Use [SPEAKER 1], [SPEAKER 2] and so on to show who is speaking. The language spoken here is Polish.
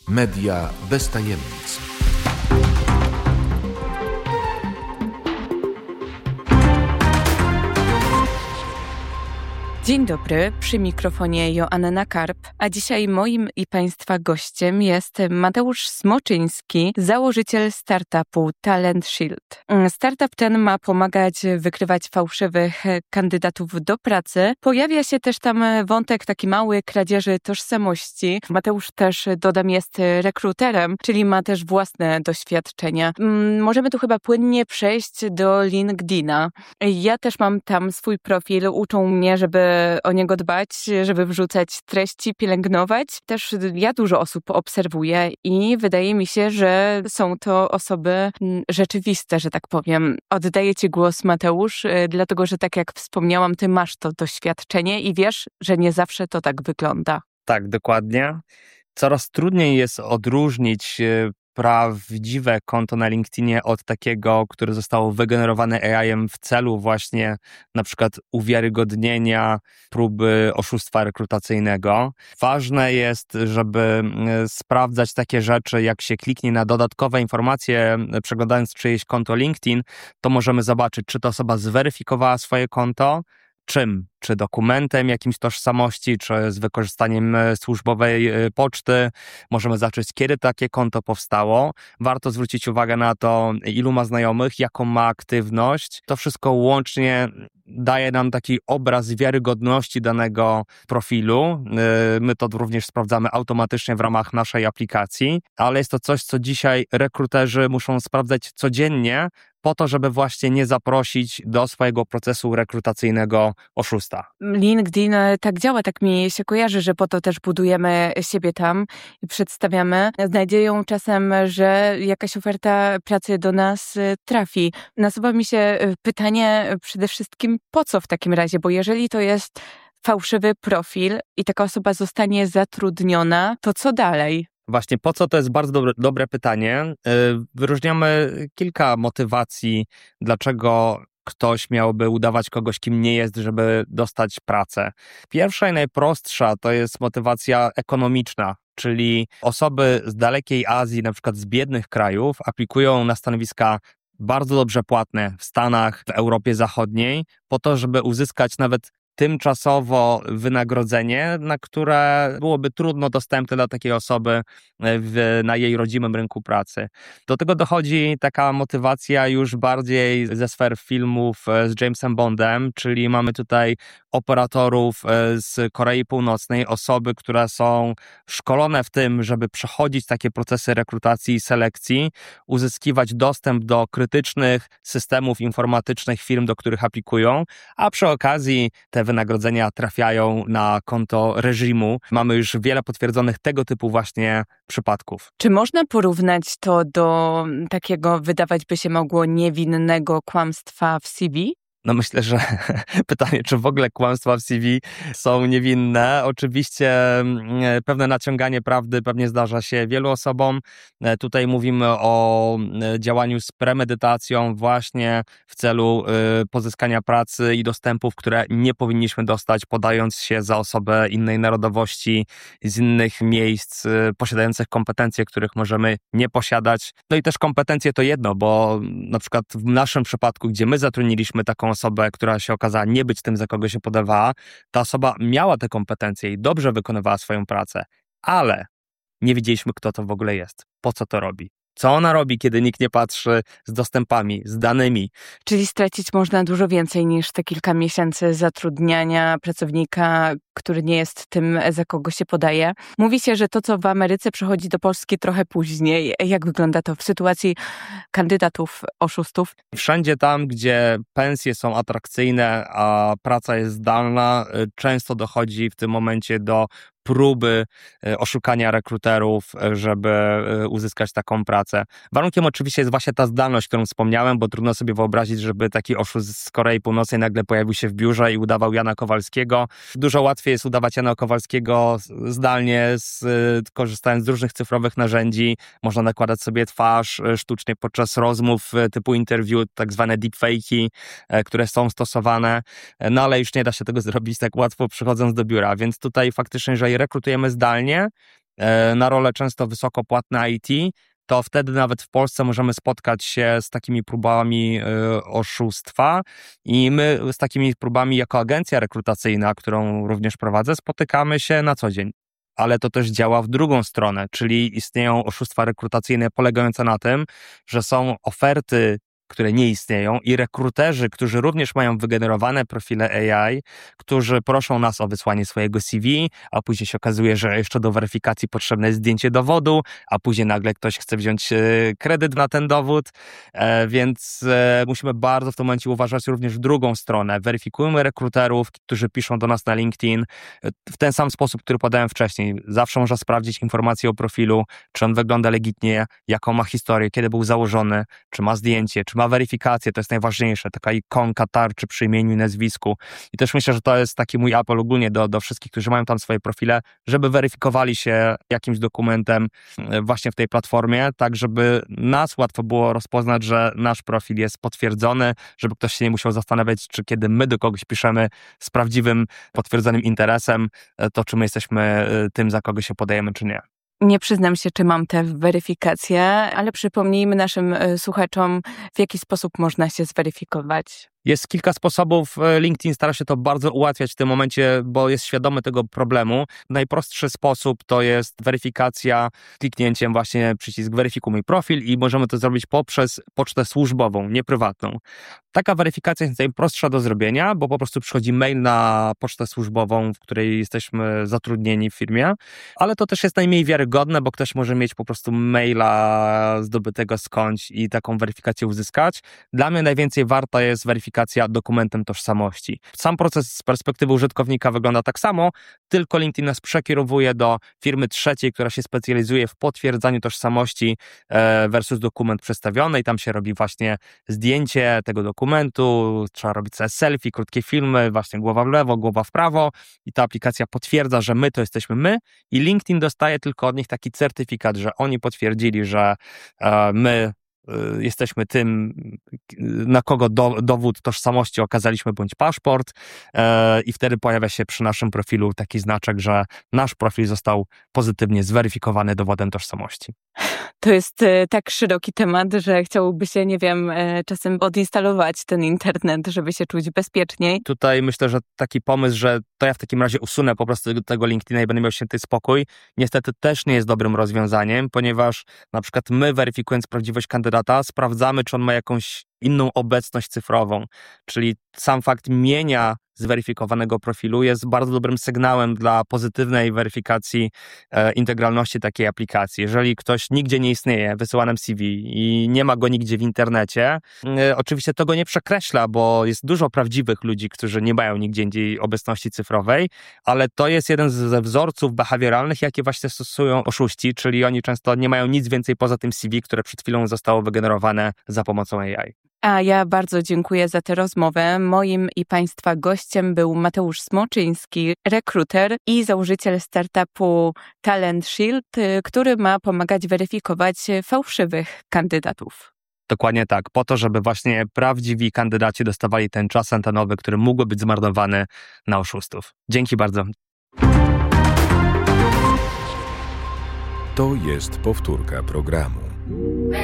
[SPEAKER 1] Media bez tajemnic.
[SPEAKER 2] Dzień dobry, przy mikrofonie Joanna Karp, a dzisiaj moim i Państwa gościem jest Mateusz Smoczyński, założyciel startupu Talent Shield. Startup ten ma pomagać wykrywać fałszywych kandydatów do pracy. Pojawia się też tam wątek taki mały kradzieży tożsamości. Mateusz też, dodam, jest rekruterem, czyli ma też własne doświadczenia. Możemy tu chyba płynnie przejść do LinkedIna. Ja też mam tam swój profil, uczą mnie, żeby o niego dbać, żeby wrzucać treści, pielęgnować. Też ja dużo osób obserwuję i wydaje mi się, że są to osoby rzeczywiste, że tak powiem. Oddaję Ci głos, Mateusz, dlatego że tak jak wspomniałam, Ty masz to doświadczenie i wiesz, że nie zawsze to tak wygląda.
[SPEAKER 3] Tak, dokładnie. Coraz trudniej jest odróżnić prawdziwe konto na LinkedInie od takiego, które zostało wygenerowane AI-em w celu właśnie na przykład uwiarygodnienia próby oszustwa rekrutacyjnego. Ważne jest, żeby sprawdzać takie rzeczy, jak się kliknie na dodatkowe informacje, przeglądając czyjeś konto LinkedIn, to możemy zobaczyć, czy ta osoba zweryfikowała swoje konto, czym? Czy dokumentem jakimś tożsamości, czy z wykorzystaniem służbowej poczty. Możemy zacząć, kiedy takie konto powstało. Warto zwrócić uwagę na to, ilu ma znajomych, jaką ma aktywność. To wszystko łącznie daje nam taki obraz wiarygodności danego profilu. My to również sprawdzamy automatycznie w ramach naszej aplikacji, ale jest to coś, co dzisiaj rekruterzy muszą sprawdzać codziennie, po to, żeby właśnie nie zaprosić do swojego procesu rekrutacyjnego oszusta.
[SPEAKER 2] LinkedIn tak działa, tak mi się kojarzy, że po to też budujemy siebie tam i przedstawiamy z nadzieją czasem, że jakaś oferta pracy do nas trafi. Nasuwa mi się pytanie przede wszystkim, po co w takim razie, bo jeżeli to jest fałszywy profil i taka osoba zostanie zatrudniona, to co dalej?
[SPEAKER 3] Właśnie, po co to jest bardzo dobre pytanie. Wyróżniamy kilka motywacji, dlaczego ktoś miałby udawać kogoś, kim nie jest, żeby dostać pracę. Pierwsza i najprostsza to jest motywacja ekonomiczna, czyli osoby z dalekiej Azji, na przykład z biednych krajów, aplikują na stanowiska bardzo dobrze płatne w Stanach, w Europie Zachodniej, po to, żeby uzyskać nawet tymczasowo wynagrodzenie, na które byłoby trudno dostępne dla takiej osoby na jej rodzimym rynku pracy. Do tego dochodzi taka motywacja już bardziej ze sfer filmów z Jamesem Bondem, czyli mamy tutaj operatorów z Korei Północnej, osoby, które są szkolone w tym, żeby przechodzić takie procesy rekrutacji i selekcji, uzyskiwać dostęp do krytycznych systemów informatycznych firm, do których aplikują, a przy okazji te wynagrodzenia trafiają na konto reżimu. Mamy już wiele potwierdzonych tego typu właśnie przypadków.
[SPEAKER 2] Czy można porównać to do takiego, wydawać by się mogło, niewinnego kłamstwa w CV?
[SPEAKER 3] No myślę, że pytanie, czy w ogóle kłamstwa w CV są niewinne. Oczywiście pewne naciąganie prawdy pewnie zdarza się wielu osobom. Tutaj mówimy o działaniu z premedytacją właśnie w celu pozyskania pracy i dostępów, które nie powinniśmy dostać, podając się za osobę innej narodowości, z innych miejsc, posiadających kompetencje, których możemy nie posiadać. No i też kompetencje to jedno, bo na przykład w naszym przypadku, gdzie my zatrudniliśmy taką osobę, która się okazała nie być tym, za kogo się podawała, ta osoba miała te kompetencje i dobrze wykonywała swoją pracę, ale nie wiedzieliśmy, kto to w ogóle jest, po co to robi. Co ona robi, kiedy nikt nie patrzy z dostępami, z danymi.
[SPEAKER 2] Czyli stracić można dużo więcej niż te kilka miesięcy zatrudniania pracownika, który nie jest tym, za kogo się podaje. Mówi się, że to, co w Ameryce przychodzi do Polski trochę później. Jak wygląda to w sytuacji kandydatów oszustów?
[SPEAKER 3] Wszędzie tam, gdzie pensje są atrakcyjne, a praca jest zdalna, często dochodzi w tym momencie do próby oszukania rekruterów, żeby uzyskać taką pracę. Warunkiem oczywiście jest właśnie ta zdalność, którą wspomniałem, bo trudno sobie wyobrazić, żeby taki oszust z Korei Północnej nagle pojawił się w biurze i udawał Jana Kowalskiego. Dużo łatwiej jest udawać Jana Kowalskiego zdalnie, korzystając z różnych cyfrowych narzędzi. Można nakładać sobie twarz sztucznie podczas rozmów typu interview, tak zwane deepfake'i, które są stosowane, no ale już nie da się tego zrobić tak łatwo przychodząc do biura, więc tutaj faktycznie, jeżeli rekrutujemy zdalnie, na role często wysoko płatne IT, to wtedy nawet w Polsce możemy spotkać się z takimi próbami oszustwa i my z takimi próbami jako agencja rekrutacyjna, którą również prowadzę, spotykamy się na co dzień. Ale to też działa w drugą stronę, czyli istnieją oszustwa rekrutacyjne polegające na tym, że są oferty, które nie istnieją i rekruterzy, którzy również mają wygenerowane profile AI, którzy proszą nas o wysłanie swojego CV, a później się okazuje, że jeszcze do weryfikacji potrzebne jest zdjęcie dowodu, a później nagle ktoś chce wziąć kredyt na ten dowód, więc musimy bardzo w tym momencie uważać również w drugą stronę. Weryfikujemy rekruterów, którzy piszą do nas na LinkedIn w ten sam sposób, który podałem wcześniej. Zawsze można sprawdzić informacje o profilu, czy on wygląda legitnie, jaką ma historię, kiedy był założony, czy ma zdjęcie, czy ma weryfikację, to jest najważniejsze, taka ikonka tarczy przy imieniu i nazwisku. I też myślę, że to jest taki mój apel ogólnie do wszystkich, którzy mają tam swoje profile, żeby weryfikowali się jakimś dokumentem właśnie w tej platformie, tak żeby nas łatwo było rozpoznać, że nasz profil jest potwierdzony, żeby ktoś się nie musiał zastanawiać, czy kiedy my do kogoś piszemy z prawdziwym, potwierdzonym interesem, to czy my jesteśmy tym, za kogo się podajemy, czy nie.
[SPEAKER 2] Nie przyznam się, czy mam tę weryfikację, ale przypomnijmy naszym słuchaczom, w jaki sposób można się zweryfikować.
[SPEAKER 3] Jest kilka sposobów. LinkedIn stara się to bardzo ułatwiać w tym momencie, bo jest świadomy tego problemu. Najprostszy sposób to jest weryfikacja kliknięciem właśnie przycisk weryfikuj mój profil i możemy to zrobić poprzez pocztę służbową, nie prywatną. Taka weryfikacja jest najprostsza do zrobienia, bo po prostu przychodzi mail na pocztę służbową, w której jesteśmy zatrudnieni w firmie, ale to też jest najmniej wiarygodne, bo ktoś może mieć po prostu maila zdobytego skądś i taką weryfikację uzyskać. Dla mnie najwięcej warta jest weryfikacja dokumentem tożsamości. Sam proces z perspektywy użytkownika wygląda tak samo, tylko LinkedIn nas przekierowuje do firmy trzeciej, która się specjalizuje w potwierdzaniu tożsamości versus dokument przedstawiony i tam się robi właśnie zdjęcie tego dokumentu, trzeba robić sobie selfie, krótkie filmy, właśnie głowa w lewo, głowa w prawo i ta aplikacja potwierdza, że my to jesteśmy my i LinkedIn dostaje tylko od nich taki certyfikat, że oni potwierdzili, że my jesteśmy tym, na kogo dowód tożsamości okazaliśmy, bądź paszport i wtedy pojawia się przy naszym profilu taki znaczek, że nasz profil został pozytywnie zweryfikowany dowodem tożsamości.
[SPEAKER 2] To jest tak szeroki temat, że chciałoby się, nie wiem, czasem odinstalować ten internet, żeby się czuć bezpieczniej.
[SPEAKER 3] Tutaj myślę, że taki pomysł, że to ja w takim razie usunę po prostu tego LinkedIna i będę miał święty spokój, niestety też nie jest dobrym rozwiązaniem, ponieważ na przykład my, weryfikując prawdziwość kandydata, sprawdzamy, czy on ma jakąś inną obecność cyfrową, czyli sam fakt mienia zweryfikowanego profilu jest bardzo dobrym sygnałem dla pozytywnej weryfikacji integralności takiej aplikacji. Jeżeli ktoś nigdzie nie istnieje, wysyła nam CV i nie ma go nigdzie w internecie, oczywiście to go nie przekreśla, bo jest dużo prawdziwych ludzi, którzy nie mają nigdzie indziej obecności cyfrowej, ale to jest jeden ze wzorców behawioralnych, jakie właśnie stosują oszuści, czyli oni często nie mają nic więcej poza tym CV, które przed chwilą zostało wygenerowane za pomocą AI.
[SPEAKER 2] A ja bardzo dziękuję za tę rozmowę. Moim i Państwa gościem był Mateusz Smoczyński, rekruter i założyciel startupu Talent Shield, który ma pomagać weryfikować fałszywych kandydatów.
[SPEAKER 3] Dokładnie tak, po to, żeby właśnie prawdziwi kandydaci dostawali ten czas antenowy, który mógłby być zmarnowany na oszustów. Dzięki bardzo.
[SPEAKER 1] To jest powtórka programu.